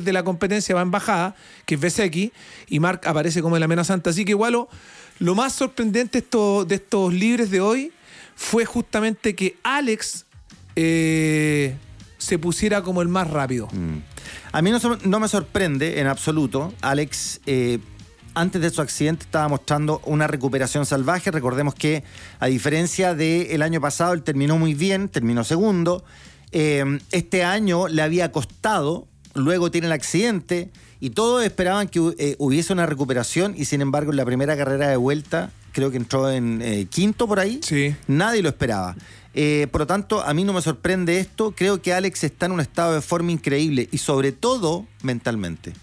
líder de la competencia va en bajada, que es Bezzecchi, y Marc aparece como el amenazante. Así que igual lo más sorprendente de estos libres de hoy fue justamente que Alex se pusiera como el más rápido. A mí no me sorprende en absoluto. Alex, antes de su accidente, estaba mostrando una recuperación salvaje. Recordemos que, a diferencia del año pasado, él terminó muy bien, terminó segundo. Este año le había costado, luego tiene el accidente, y todos esperaban que hubiese una recuperación, y sin embargo, en la primera carrera de vuelta, creo que entró en quinto por ahí. Sí. Nadie lo esperaba. Por lo tanto, a mí no me sorprende esto. Creo que Alex está en un estado de forma increíble, y sobre todo mentalmente.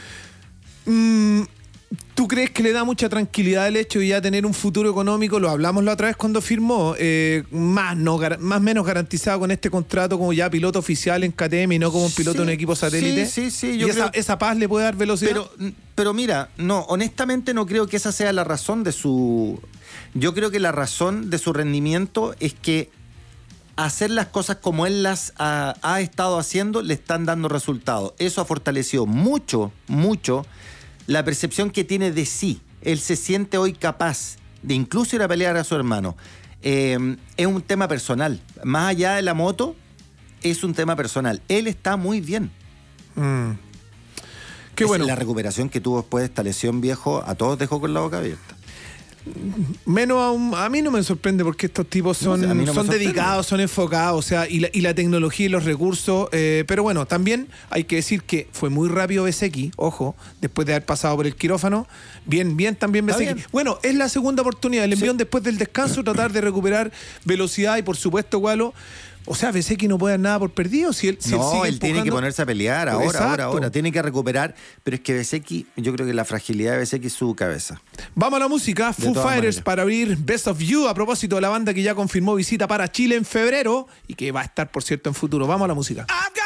¿Tú crees que le da mucha tranquilidad el hecho de ya tener un futuro económico? Lo hablamos la otra vez cuando firmó, más o menos garantizado con este contrato como ya piloto oficial en KTM y no como un piloto de un equipo satélite. Sí. ¿Y esa paz le puede dar velocidad? Pero mira, no, honestamente no creo que esa sea la razón de su... Yo creo que la razón de su rendimiento es que hacer las cosas como él las ha estado haciendo le están dando resultados. Eso ha fortalecido mucho la percepción que tiene de sí. Él se siente hoy capaz de incluso ir a pelear a su hermano. Es un tema personal. Más allá de la moto, es un tema personal. Él está muy bien. Qué bueno. La recuperación que tuvo después de esta lesión, viejo, a todos dejó con la boca abierta. Menos a mí no me sorprende, porque estos tipos son dedicados, son enfocados, o sea, y la tecnología y los recursos, pero bueno, también hay que decir que fue muy rápido Bezzecchi, ojo, después de haber pasado por el quirófano, bien también Bezzecchi. Bueno, es la segunda oportunidad, el envión después del descanso, tratar de recuperar velocidad, y por supuesto, Gualo, o sea, Bezzecchi no puede dar nada por perdido. Si él tiene que ponerse a pelear ahora. Tiene que recuperar. Pero es que Bezzecchi, yo creo que la fragilidad de Bezzecchi es su cabeza. Vamos a la música. Foo Fighters para abrir Best of You. A propósito de la banda que ya confirmó visita para Chile en febrero y que va a estar, por cierto, en futuro. Vamos a la música.